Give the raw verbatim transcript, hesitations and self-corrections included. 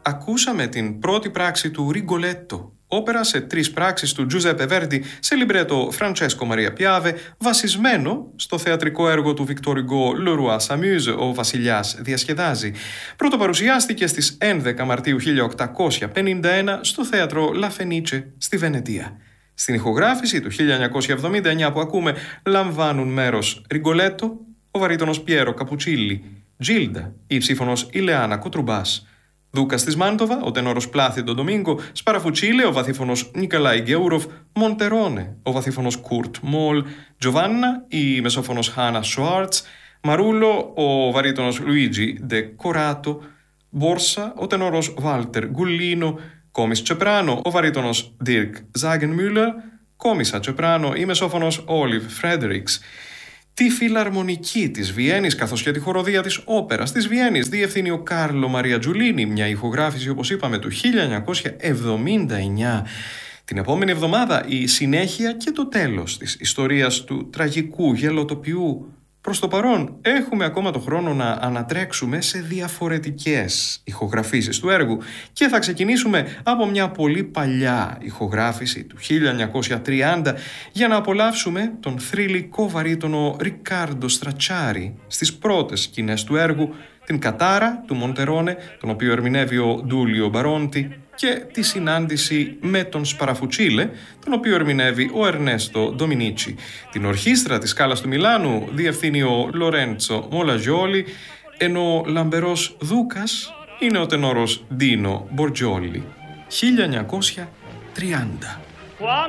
ακούσαμε την πρώτη πράξη του Rigoletto, όπερα σε τρεις πράξεις του Giuseppe Verdi σε λιμπρέτο Francesco Maria Piave, βασισμένο στο θεατρικό έργο του Victor Hugo Le Roi s'amuse, ο Βασιλιάς διασκεδάζει. Πρωτοπαρουσιάστηκε στις έντεκα Μαρτίου χίλια οκτακόσια πενήντα ένα στο θέατρο La Fenice στη Βενετία. Στην ηχογράφηση του χίλια εννιακόσια εβδομήντα εννιά που ακούμε λαμβάνουν μέρος Rigoletto, ο βαρύτονος Πιέρο Καπουτσίλι, Τζίλντα, η ψήφωνος Ηλεάνα Κοτρουμπάς, Δούκας της Μάντοβα, ο τενόρος Πλάθιντο Ντομίνγκο, Σπαραφουτσίλε, ο βαθύφωνος Νικολάι Γκεούροφ, Μοντερόνε, ο βαθύφωνος Κουρτ Μόλ, Τζοβάννα, η μεσόφωνος Χάνα Σουάρτς, Μαρούλο, ο βαρύτονος Λουίτζι Ντε Κοράτο, Μπόρσα, ο τενόρος Βάλτερ Γκουλίνο, κόμις Τσεπράνο, ο βαρύτονος Dirk Zagenmüller, κόμισα Τσεπράνο, η μεσόφωνος Όλιβ Φρέντεριξ. Τη φιλαρμονική της Βιέννης καθώς και τη χοροδία της όπερας της Βιέννης διευθύνει ο Κάρλο Μαρία Τζουλίνι, μια ηχογράφηση όπως είπαμε του χίλια εννιακόσια εβδομήντα εννιά. Την επόμενη εβδομάδα η συνέχεια και το τέλος της ιστορίας του τραγικού γελοτοποιού. Προς το παρόν έχουμε ακόμα το χρόνο να ανατρέξουμε σε διαφορετικές ηχογραφήσεις του έργου και θα ξεκινήσουμε από μια πολύ παλιά ηχογράφηση του χίλια εννιακόσια τριάντα για να απολαύσουμε τον θρυλικό βαρύτονο Ρικάρντο Στρατσάρι στις πρώτες σκηνές του έργου, την κατάρα του Μοντερόνε, τον οποίο ερμηνεύει ο Ντούλιο Μπαρόντι, και τη συνάντηση με τον Σπαραφουτσίλε, τον οποίο ερμηνεύει ο Ερνέστο Ντομινίτσι. Την ορχήστρα της Σκάλας του Μιλάνου διευθύνει ο Λορέντσο Μολαζιόλι, ενώ ο λαμπερός Δούκας είναι ο τενόρος Ντίνο Μπορτζόλι. χίλια εννιακόσια τριάντα.